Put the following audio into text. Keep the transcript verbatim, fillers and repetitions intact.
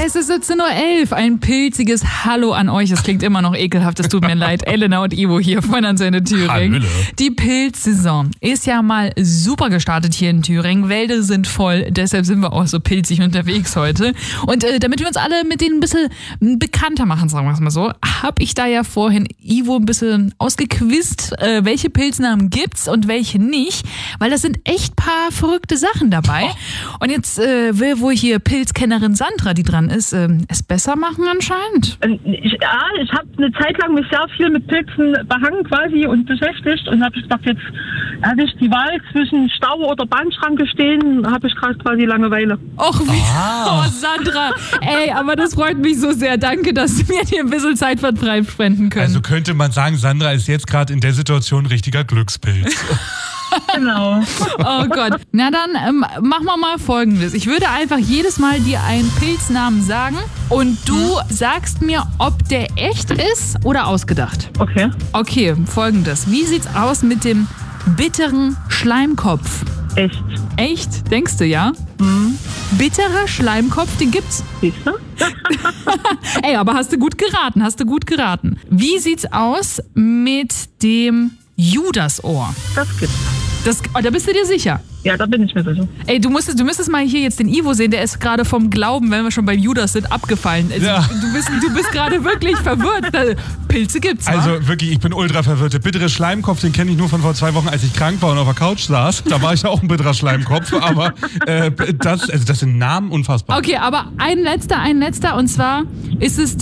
Es ist siebzehn Uhr elf, ein pilziges Hallo an euch. Es klingt immer noch ekelhaft, es tut mir leid. Elena und Ivo hier von Antenne Thüringen. Hallöle. Die Pilzsaison ist ja mal super gestartet hier in Thüringen. Wälder sind voll, deshalb sind wir auch so pilzig unterwegs heute. Und äh, damit wir uns alle mit denen ein bisschen bekannter machen, sagen wir es mal so, habe ich da ja vorhin Ivo ein bisschen ausgequizt, äh, welche Pilznamen gibt's und welche nicht, weil das sind echt paar verrückte Sachen dabei. Und jetzt äh, will wohl hier Pilzkennerin Sandra, die dran ist, äh, es besser machen anscheinend. Ich, ja, ich habe eine Zeit lang mich sehr viel mit Pilzen behangen quasi und beschäftigt und habe gedacht, jetzt habe ich die Wahl zwischen Stau oder Bahnschranke stehen, habe ich gerade quasi Langeweile. Och, wie, Ah. oh Sandra, ey, aber das freut mich so sehr. Danke, dass du mir hier ein bisschen Zeit spenden können. Also könnte man sagen, Sandra ist jetzt gerade in der Situation ein richtiger Glückspilz. Genau. Oh Gott. Na dann ähm, machen wir mal Folgendes. Ich würde einfach jedes Mal dir einen Pilznamen sagen und du hm. sagst mir, ob der echt ist oder ausgedacht. Okay. Okay, Folgendes. Wie sieht's aus mit dem bitteren Schleimkopf? Echt. Echt? Denkst du, ja? Mhm. Bitterer Schleimkopf, den gibt's. Siehst du? Ey, aber hast du gut geraten, hast du gut geraten. Wie sieht's aus mit dem Judasohr? Das gibt's. Das, oh, da bist du dir sicher? Ja, da bin ich mir sicher. Ey, du müsstest, du müsstest mal hier jetzt den Ivo sehen, der ist gerade vom Glauben, wenn wir schon beim Judas sind, abgefallen. Also, Ja. Du bist, du bist gerade wirklich verwirrt. Da, Pilze gibt's, wa? Also wirklich, ich bin ultra verwirrt. Der bittere Schleimkopf, den kenne ich nur von vor zwei Wochen, als ich krank war und auf der Couch saß. Da war ich ja auch ein bitterer Schleimkopf, aber äh, das, also das sind Namen unfassbar. Okay, aber ein letzter, ein letzter, und zwar ist es